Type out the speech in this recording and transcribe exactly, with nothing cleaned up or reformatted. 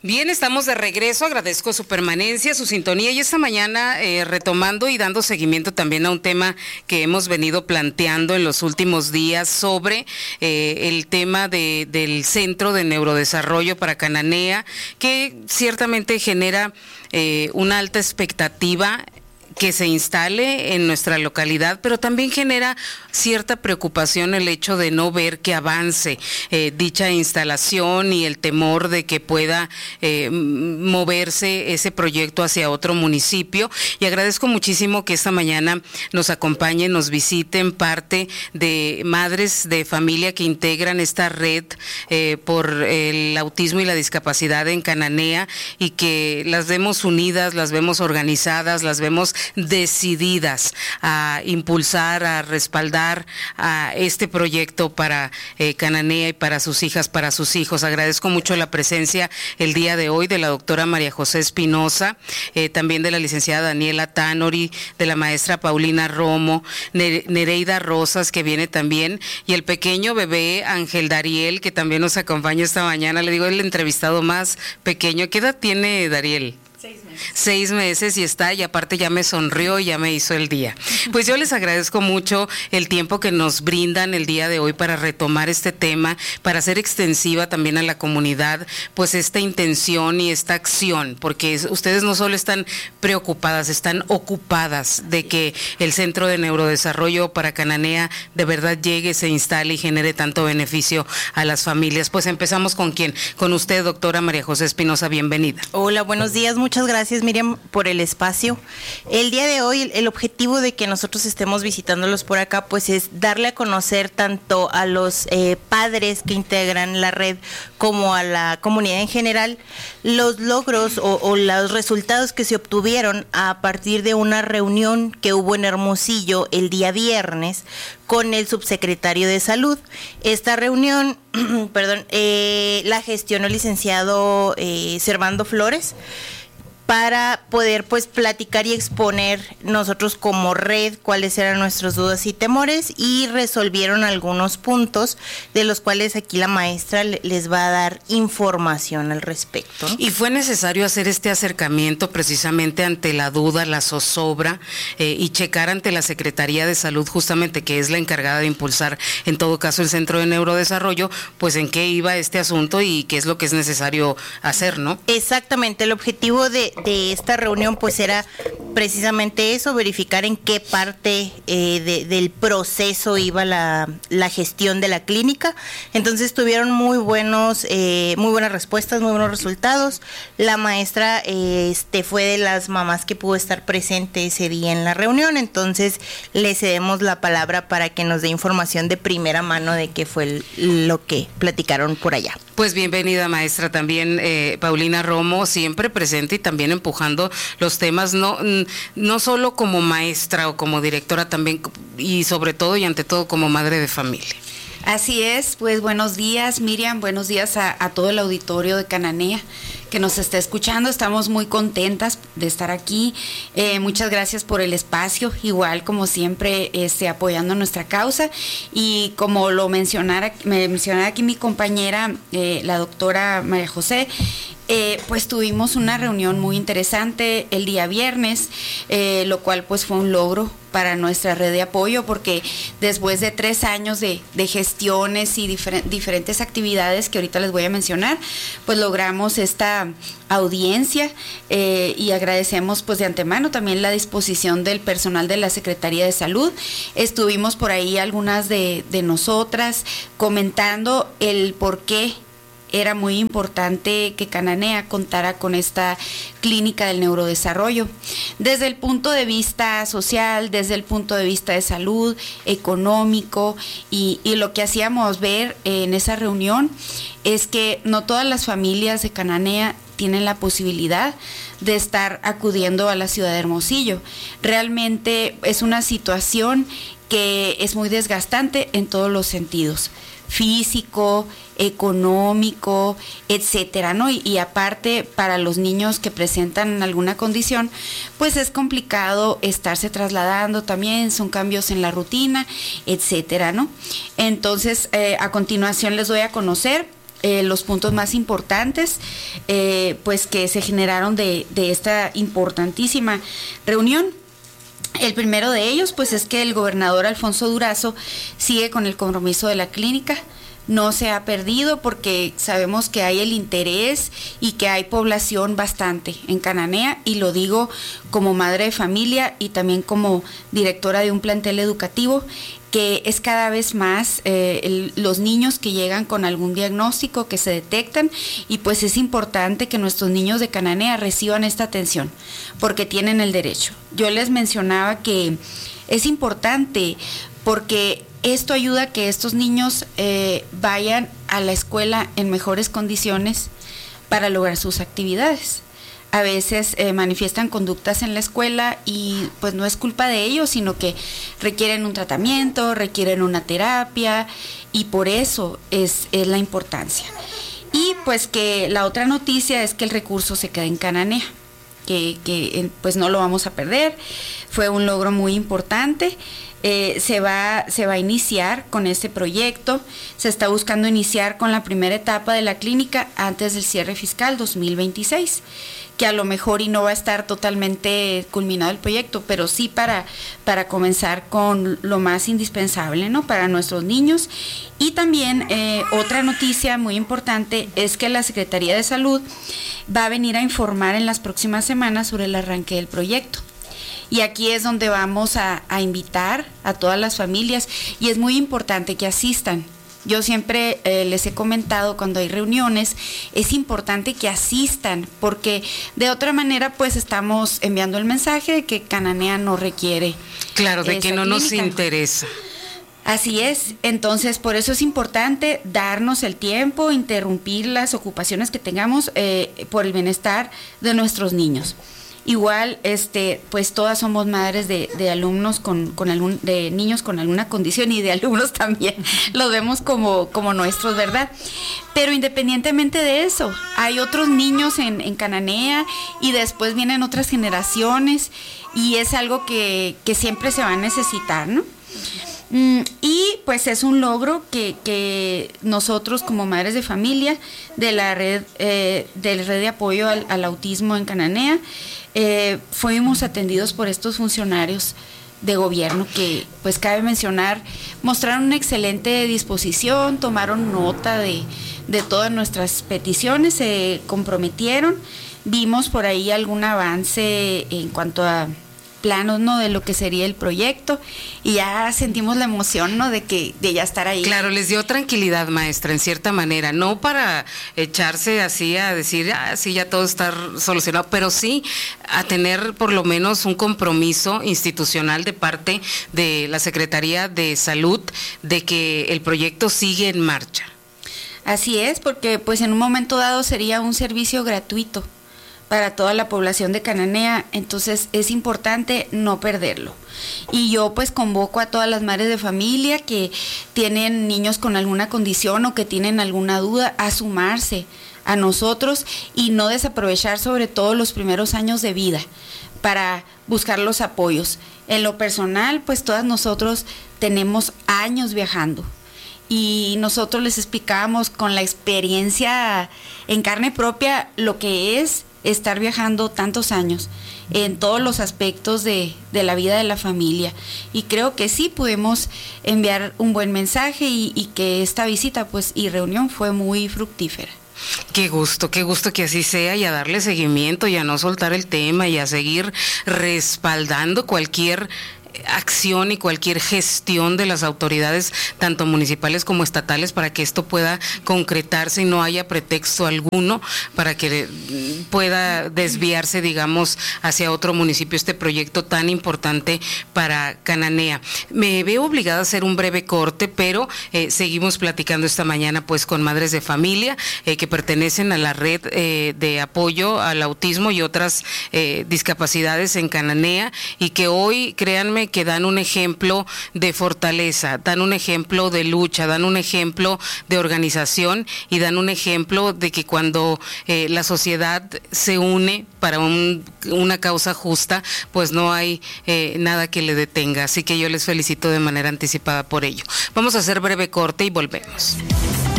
Bien, estamos de regreso, agradezco su permanencia, su sintonía y esta mañana eh, retomando y dando seguimiento también a un tema que hemos venido planteando en los últimos días sobre eh, el tema de, del Centro de Neurodesarrollo para Cananea, que ciertamente genera eh, una alta expectativa que se instale en nuestra localidad, pero también genera cierta preocupación el hecho de no ver que avance eh, dicha instalación y el temor de que pueda eh, moverse ese proyecto hacia otro municipio. Y agradezco muchísimo que esta mañana nos acompañen, nos visiten parte de madres de familia que integran esta red eh, por el autismo y la discapacidad en Cananea, y que las vemos unidas, las vemos organizadas, las vemos decididas a impulsar, a respaldar a este proyecto para eh, Cananea y para sus hijas, para sus hijos. Agradezco mucho la presencia el día de hoy de la doctora María José Espinosa, eh, también de la licenciada Daniela Tanori, de la maestra Paulina Romo, Nereida Rosas, que viene también, y el pequeño bebé Ángel Dariel, que también nos acompaña esta mañana. Le digo, el entrevistado más pequeño. ¿Qué edad tiene Dariel? Seis meses. Seis meses y está, y aparte ya me sonrió y ya me hizo el día. Pues yo les agradezco mucho el tiempo que nos brindan el día de hoy para retomar este tema, para hacer extensiva también a la comunidad, pues esta intención y esta acción, porque es, ustedes no solo están preocupadas, están ocupadas de que el Centro de Neurodesarrollo para Cananea de verdad llegue, se instale y genere tanto beneficio a las familias. Pues empezamos con quién, con usted, doctora María José Espinosa, bienvenida. Hola, buenos días, muchas gracias, Miriam, por el espacio. El día de hoy, el, el objetivo de que nosotros estemos visitándolos por acá, pues es darle a conocer tanto a los eh, padres que integran la red como a la comunidad en general los logros o, o los resultados que se obtuvieron a partir de una reunión que hubo en Hermosillo el día viernes con el subsecretario de Salud. Esta reunión, perdón, eh, la gestionó el licenciado eh, Servando Flores, para poder pues platicar y exponer nosotros como red cuáles eran nuestras dudas y temores, y resolvieron algunos puntos de los cuales aquí la maestra les va a dar información al respecto, ¿no? Y fue necesario hacer este acercamiento precisamente ante la duda, la zozobra, eh, y checar ante la Secretaría de Salud, justamente, que es la encargada de impulsar en todo caso el Centro de Neurodesarrollo, pues en qué iba este asunto y qué es lo que es necesario hacer, ¿no? Exactamente, el objetivo de de esta reunión pues era precisamente eso, verificar en qué parte eh, de, del proceso iba la, la gestión de la clínica. Entonces tuvieron muy buenos, eh, muy buenas respuestas, muy buenos resultados. La maestra eh, este, fue de las mamás que pudo estar presente ese día en la reunión, entonces le cedemos la palabra para que nos dé información de primera mano de qué fue el, lo que platicaron por allá. Pues bienvenida, maestra, también eh, Paulina Romo, siempre presente y también empujando los temas, no, no solo como maestra o como directora, también y sobre todo y ante todo como madre de familia. Así es, pues buenos días, Miriam, buenos días a, a todo el auditorio de Cananea que nos está escuchando. Estamos muy contentas de estar aquí. Eh, muchas gracias por el espacio, igual como siempre este, apoyando nuestra causa, y como lo mencionara, me mencionara aquí mi compañera, eh, la doctora María José. Eh, pues tuvimos una reunión muy interesante el día viernes, eh, lo cual pues fue un logro para nuestra red de apoyo, porque después de tres años de, de gestiones y difer- diferentes actividades que ahorita les voy a mencionar, pues logramos esta audiencia, eh, y agradecemos pues de antemano también la disposición del personal de la Secretaría de Salud. Estuvimos por ahí algunas de, de nosotras comentando el por qué era muy importante que Cananea contara con esta clínica del neurodesarrollo, desde el punto de vista social, desde el punto de vista de salud, económico, y, y lo que hacíamos ver en esa reunión es que no todas las familias de Cananea tienen la posibilidad de estar acudiendo a la ciudad de Hermosillo. Realmente es una situación que es muy desgastante en todos los sentidos, físico, económico, etcétera, ¿no? Y, y aparte, para los niños que presentan alguna condición, pues es complicado estarse trasladando también, son cambios en la rutina, etcétera, ¿no? Entonces, eh, a continuación les doy a conocer eh, los puntos más importantes eh, pues que se generaron de, de esta importantísima reunión. El primero de ellos pues es que el gobernador Alfonso Durazo sigue con el compromiso de la clínica. No se ha perdido porque sabemos que hay el interés y que hay población bastante en Cananea, y lo digo como madre de familia y también como directora de un plantel educativo, que es cada vez más eh, el, los niños que llegan con algún diagnóstico, que se detectan, y pues es importante que nuestros niños de Cananea reciban esta atención porque tienen el derecho. Yo les mencionaba que es importante porque esto ayuda a que estos niños eh, vayan a la escuela en mejores condiciones para lograr sus actividades. A veces eh, manifiestan conductas en la escuela y pues no es culpa de ellos, sino que requieren un tratamiento, requieren una terapia, y por eso es, es la importancia. Y pues que la otra noticia es que el recurso se queda en Cananea, que, que pues no lo vamos a perder. Fue un logro muy importante. Eh, se va, se va a iniciar con este proyecto. Se está buscando iniciar con la primera etapa de la clínica antes del cierre fiscal dos mil veintiséis, que a lo mejor y no va a estar totalmente culminado el proyecto, pero sí para, para comenzar con lo más indispensable, ¿no?, para nuestros niños. Y también eh, otra noticia muy importante es que la Secretaría de Salud va a venir a informar en las próximas semanas sobre el arranque del proyecto. Y aquí es donde vamos a, a invitar a todas las familias, y es muy importante que asistan. Yo siempre eh, les he comentado cuando hay reuniones, es importante que asistan, porque de otra manera pues estamos enviando el mensaje de que Cananea no requiere. Claro, de que no clínica. Nos interesa. Así es, entonces por eso es importante darnos el tiempo, interrumpir las ocupaciones que tengamos eh, por el bienestar de nuestros niños. Igual, este, pues todas somos madres de, de alumnos con, con algún, de niños con alguna condición, y de alumnos también los vemos como, como nuestros, ¿verdad? Pero independientemente de eso, hay otros niños en, en Cananea, y después vienen otras generaciones, y es algo que, que siempre se va a necesitar, ¿no? Mm, y pues es un logro que, que nosotros como madres de familia de la red, eh, de la red de apoyo al, al autismo en Cananea, eh, fuimos atendidos por estos funcionarios de gobierno que, pues cabe mencionar, mostraron una excelente disposición, tomaron nota de, de todas nuestras peticiones, se comprometieron. Vimos por ahí algún avance en cuanto a planos, ¿no?, de lo que sería el proyecto, y ya sentimos la emoción, ¿no?, de que de ya estar ahí. Claro, les dio tranquilidad, maestra, en cierta manera, no para echarse así a decir, ah, sí, ya todo está solucionado, pero sí a tener por lo menos un compromiso institucional de parte de la Secretaría de Salud de que el proyecto sigue en marcha. Así es, porque pues en un momento dado sería un servicio gratuito para toda la población de Cananea, entonces es importante no perderlo. Y yo pues convoco a todas las madres de familia que tienen niños con alguna condición o que tienen alguna duda a sumarse a nosotros y no desaprovechar sobre todo los primeros años de vida para buscar los apoyos. En lo personal, pues todas nosotros tenemos años viajando, y nosotros les explicábamos con la experiencia en carne propia lo que es estar viajando tantos años en todos los aspectos de, de la vida de la familia, y creo que sí pudimos enviar un buen mensaje y, y que esta visita pues y reunión fue muy fructífera. Qué gusto, qué gusto que así sea, y a darle seguimiento y a no soltar el tema y a seguir respaldando cualquier acción y cualquier gestión de las autoridades, tanto municipales como estatales, para que esto pueda concretarse y no haya pretexto alguno para que pueda desviarse, digamos, hacia otro municipio este proyecto tan importante para Cananea. Me veo obligada a hacer un breve corte, pero eh, seguimos platicando esta mañana pues con madres de familia eh, que pertenecen a la red eh, de apoyo al autismo y otras eh, discapacidades en Cananea, y que hoy, créanme, que dan un ejemplo de fortaleza, dan un ejemplo de lucha, dan un ejemplo de organización, y dan un ejemplo de que cuando eh, la sociedad se une para un, una causa justa, pues no hay eh, nada que le detenga. Así que yo les felicito de manera anticipada por ello. Vamos a hacer breve corte y volvemos.